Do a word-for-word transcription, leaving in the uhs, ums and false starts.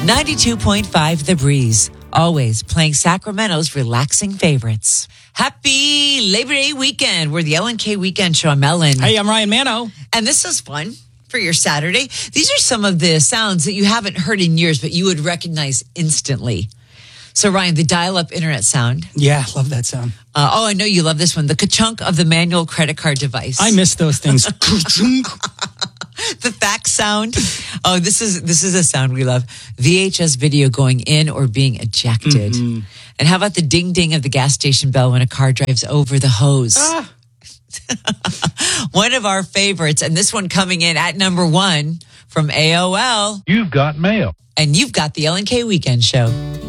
ninety-two point five The Breeze. Always playing Sacramento's relaxing favorites. Happy Labor Day weekend. We're the L N K Weekend Show. I'm Ellen. Hey, I'm Ryan Mano. And this is fun for your Saturday. These are some of the sounds that you haven't heard in years, but you would recognize instantly. So, Ryan, the dial-up internet sound. Yeah, love that sound. Uh, oh, I know you love this one. The ka-chunk of the manual credit card device. I miss those things. The fax sound. Oh, this is this is a sound we love. V H S video going in or being ejected. Mm-hmm. And how about the ding-ding of the gas station bell when a car drives over the hose? Ah. One of our favorites, and this one coming in at number one from A O L. You've got mail. And you've got the L N K Weekend Show.